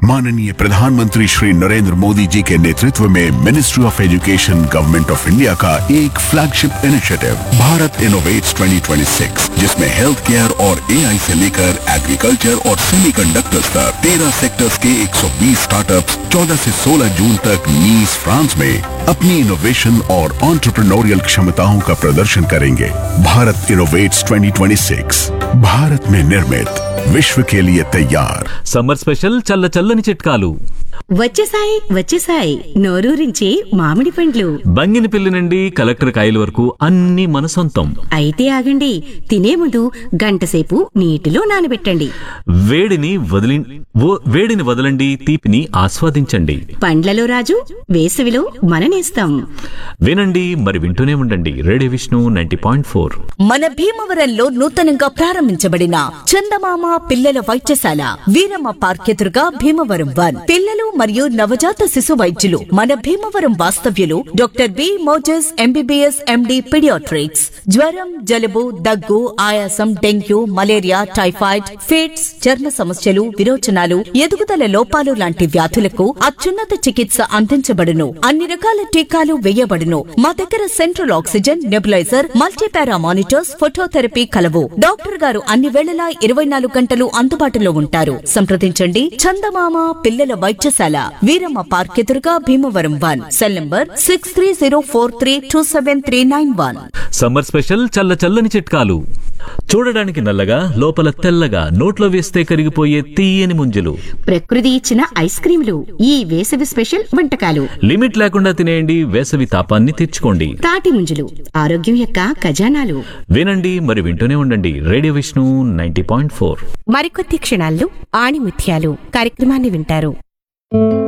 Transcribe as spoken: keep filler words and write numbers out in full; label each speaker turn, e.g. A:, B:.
A: माननीय प्रधानमंत्री श्री नरेंद्र मोदी जी के नेतृत्व में ministry of education government of India का एक flagship initiative Bharat innovates twenty twenty six, जिसमें हेल्थ केयर और एआई से लेकर एग्रीकल्चर और सेमीकंडक्टर्स तक तेरह सेक्टर्स के एक सौ बीस स्टार्टअप्स चौदह से सोलह जून तक नीस फ्रांस में अपनी इनोवेशन और एंटरप्रेन्योरियल क्षमताओं का प्रदर्शन करेंगे। Bharat innovates twenty twenty six, Bharat में निर्मित, विश्व के लिए तैयार।
B: సమ్మర్ స్పెషల్ చల్ల చల్లని చిట్కాలు.
C: వచ్చేసాయి వచ్చేసాయి నోరూరించే మామిడి పండ్లు.
B: బంగిని పిల్లి నుండి కలెక్టర్ కాయల వరకు అన్ని మన సొంతం.
C: అయితే ఆగండి, తినే ముందు గంట సేపు నీటిలో నానబెట్టండి.
B: వేడిని వదిలి ఓ- వేడిని వదలండి, తీపిని ఆస్వాదించండి.
C: పండ్లలో రాజు, వేసవిలో మననేస్తాం.
B: వినండి, మరి వింటూనే ఉండండి. Radio Vishnu ninety point four.
D: మన భీమవరంలో నూతనంగా ప్రారంభించబడిన చందమామ పిల్లల వైద్యశాల వీరమ్మ పార్క్ ఎదురుగా భీమవరం వన్. పిల్లలు మరియు నవజాత శిశు వైద్యులు మన భీమవరం వాస్తవ్యులు doctor B Moses MBBS MD paediatrics. జ్వరం, జలుబు, దగ్గు, ఆయాసం, డెంగ్యూ, మలేరియా, టైఫాయిడ్, ఫిట్స్, చర్మ సమస్యలు, విరోచనాలు, ఎదుగుదల లోపాలు లాంటి వ్యాధులకు అత్యున్నత చికిత్స అందించబడును. అన్ని రకాల టీకాలు వేయబడును. మా దగ్గర central oxygen, nebuliser, multipara monitors, phototherapy కలవు. డాక్టర్ గారు అన్ని వేళలా ఇరవై నాలుగు గంటలు అందుబాటులో ఉంటారు. సంప్రదించండి. చందమామ పిల్లల వైద్యశాల, వీరమ్మ పార్క్ ఎదురుగా Bhimavaram one. Cell number six three zero four three two seven three nine one.
B: Summer special చల్ల చల్లని చిట్కాలు. చూడడానికి నల్లగా, లోపల తెల్లగా, నోట్లో వేస్తే కరిగిపోయే తీయని ముంజలు.
C: ప్రకృతి ఇచ్చిన ఐస్ క్రీములు, ఈ వేసవి స్పెషల్ వంటకాలు.
B: లిమిట్ లేకుండా తినేయండి, వేసవి తాపాన్ని తీర్చుకోండి.
C: తాటి ముంజలు, ఆరోగ్యం యొక్క ఖజానాలు.
B: వినండి, మరి వింటూనే ఉండండి. Radio Vishnu ninety point four.
C: మరికొద్ది క్షణాల్లో ఆణిముత్యాలు కార్యక్రమాన్ని వింటారు.